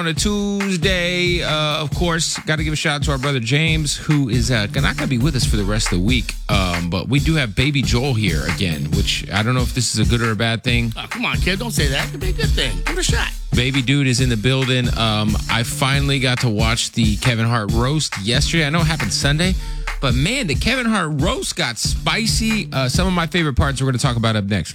On a Tuesday, of course, got to give a shout out to our brother James, who is not going to be with us for the rest of the week. But we do have baby Joel here again, which I don't know if this is a good or a bad thing. Oh, come on, kid. Don't say that. It could be a good thing. Give it a shot. Baby dude is in the building. I finally got to watch the Kevin Hart roast yesterday. I know it happened Sunday, but man, the Kevin Hart roast got spicy. Some of my favorite parts we're going to talk about up next.